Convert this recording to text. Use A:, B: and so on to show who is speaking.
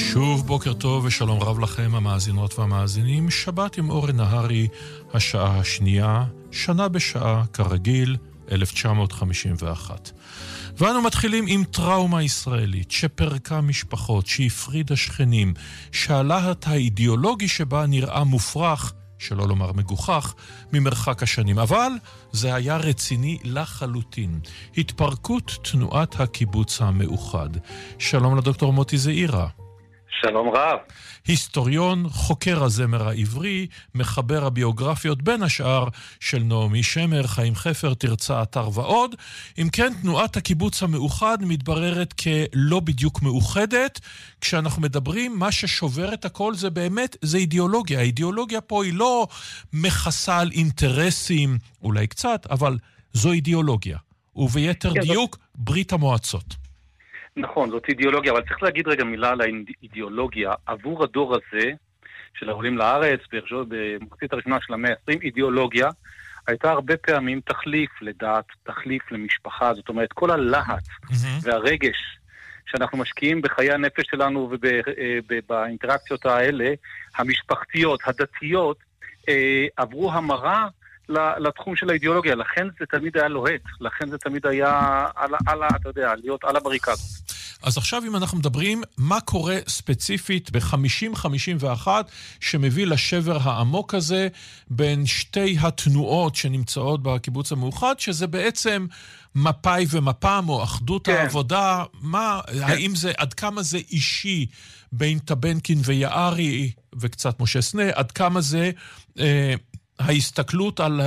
A: שוב בוקר טוב ושלום רב לכם המאזינות והמאזינים. שבת עם אורן נהרי, השעה השנייה, שנה בשעה, כרגיל, 1951. ואנו מתחילים עם טראומה ישראלית שפרקה משפחות, שהפרידה שכנים, שהלהט האידיאולוגי שבה נראה מופרך, שלא לומר מגוחך, ממרחק השנים. אבל זה היה רציני לחלוטין. התפרקות תנועת הקיבוץ המאוחד. שלום לדוקטור מוטי זעירה.
B: שלום רב.
A: היסטוריון, חוקר הזמר העברי, מחבר הביוגרפיות בין השאר של נעמי שמר, חיים חפר, תרצה אתר ועוד. אם כן, תנועת הקיבוץ המאוחד מתבררת כלא בדיוק מאוחדת. כשאנחנו מדברים, מה ששובר את הכל זה באמת, זה אידיאולוגיה. האידיאולוגיה פה היא לא מכסה על אינטרסים, אולי קצת, אבל זו אידיאולוגיה. וביתר דיוק, ברית המועצות.
B: נכון, זאת אידיאולוגיה, אבל צריך להגיד רגע מילה על האידיאולוגיה. עבור הדור הזה, של העולים לארץ, במחצית הראשונה של המאה ה-20, אידיאולוגיה הייתה הרבה פעמים תחליף לדת, תחליף למשפחה. זאת אומרת, כל הלהט והרגש שאנחנו משקיעים בחיי הנפש שלנו ובאינטראקציות האלה, המשפחתיות, הדתיות, עברו המרה לתחום של האידיאולוגיה. לכן זה תמיד היה לוהט, לכן זה תמיד היה אתה יודע, להיות על הבריקדות.
A: אז עכשיו אם אנחנו מדברים, מה קורה ספציפית ב-50-51 שמביא לשבר העמוק הזה בין שתי התנועות שנמצאות בקיבוץ המאוחד, שזה בעצם מפאי ומפ"ם או אחדות העבודה, האם זה, עד כמה זה אישי בין טבנקין ויערי וקצת משה סנה, עד כמה זה ההסתכלות על